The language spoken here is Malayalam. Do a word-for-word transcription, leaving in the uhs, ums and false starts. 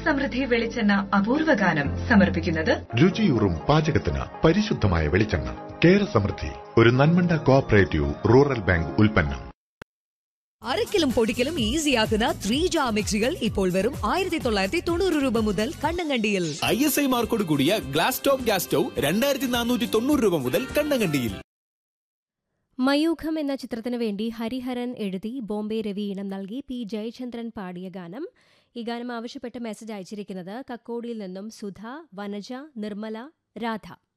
സമൃദ്ധി വെളിച്ചെണ്ണ അപൂർവ ഗാനം സമർപ്പിക്കുന്നത് രുചിയൂറും പാചകത്തിന് പരിശുദ്ധമായ വെളിച്ചെണ്ണ. കേര സമൃദ്ധി, ഒരു നന്മണ്ട കോഓപ്പറേറ്റീവ് റൂറൽ ബാങ്ക് ഉൽപ്പന്നം. അരക്കിലും പൊടിക്കലും ഈസിയാക്കുന്ന ത്രീ ജാർ മിക്സികൾ ഇപ്പോൾ വെറും ആയിരത്തി തൊള്ളായിരത്തി തൊണ്ണൂറ് രൂപ മുതൽ കണ്ണങ്കണ്ടിയിൽ. ഐ എസ് ഐ മാർക്കോട് കൂടിയ ഗ്ലാസ് ടോപ്പ് ഗ്യാസ് സ്റ്റൗ രണ്ടായിരത്തി നാനൂറ്റി തൊണ്ണൂറ് രൂപ മുതൽ കണ്ണങ്കണ്ടിയിൽ. മയൂഖം എന്ന ചിത്രത്തിനു വേണ്ടി ഹരിഹരൻ എഴുതി ബോംബെ രവി ഈണം നൽകി പി ജയചന്ദ്രൻ പാടിയ ഗാനം. ഈ ഗാനം ആവശ്യപ്പെട്ട് മെസ്സേജ് അയച്ചിരിക്കുന്നത് കക്കോടിയിൽ നിന്നും സുധ, വനജ, നിർമ്മല, രാധ.